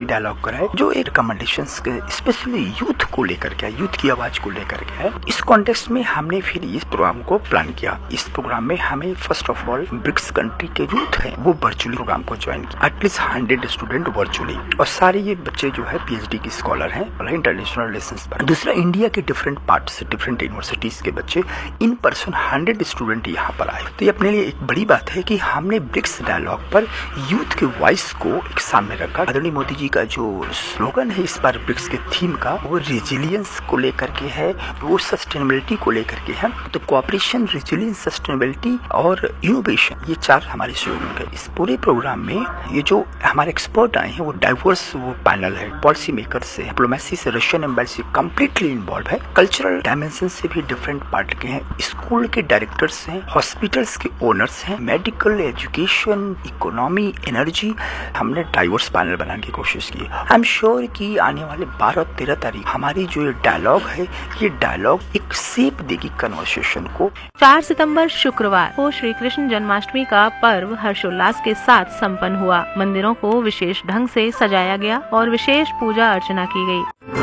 Dialogue कराए जो एक रिकमेंडेशंस स्पेशली यूथ को लेकर के, यूथ की आवाज को लेकर के है। इस कॉन्टेक्स्ट में हमने फिर इस प्रोग्राम को प्लान किया। इस प्रोग्राम में हमें first of all BRICS country के यूथ हैं वो वर्चुअली प्रोग्राम को ज्वाइन किया, एटलीस्ट 100 स्टूडेंट वर्चुअली, और सारे ये बच्चे जो है पीएचडी की स्कॉलर हैं और इंटरनेशनल रिलेशंस पर। दूसरा, इंडिया के डिफरेंट पार्ट से, डिफरेंट यूनिवर्सिटीज के बच्चे इन पर्सन 100 स्टूडेंट यहाँ पर आए। तो ये अपने लिए एक बड़ी बात है कि हमने ब्रिक्स डायलॉग पर यूथ के वॉइस को एक सामने रखा। आदरणीय मोदी जी का जो स्लोगन है इस बार ब्रिक्स के थीम का, वो रेजिलियंस को लेकर के है, वो सस्टेनेबिलिटी को लेकर के है। तो कोऑपरेशन, रेजिलियंस, सस्टेनेबिलिटी और इनोवेशन, ये 4 हमारे स्लोगन है। इस पूरे प्रोग्राम में ये जो हमारे एक्सपर्ट आए हैं वो डाइवर्स वो पैनल है, पॉलिसी मेकर से, डिप्लोमेसी से, रशियन एम्बेसी कंप्लीटली इन्वॉल्व है, कल्चरल डायमेंशन से भी डिफरेंट पार्ट के हैं, स्कूल के डायरेक्टर्स हैं, हॉस्पिटल्स के ओनर्स हैं, मेडिकल, एजुकेशन, इकोनॉमी, एनर्जी। हमने डाइवर्स पैनल बनाने की कोशिश की। आई एम श्योर कि आने वाले 12 और 13 तारीख हमारी जो ये डायलॉग है, ये डायलॉग एक शेप देगी कन्वर्सेशन को। 4 सितंबर शुक्रवार को श्री कृष्ण जन्माष्टमी का पर्व हर्षोल्लास के साथ संपन्न हुआ। मंदिरों को विशेष ढंग से सजाया गया और विशेष पूजा अर्चना की गई।